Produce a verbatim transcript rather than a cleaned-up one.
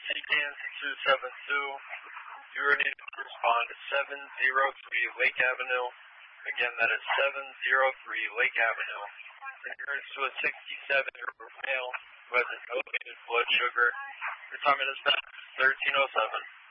Secan two seven two, you are needed to respond to seven zero three Lake Avenue. Again, that is seven zero three Lake Avenue. In regards to a sixty-seven-year-old male who has an elevated blood sugar, your time is thirteen oh seven.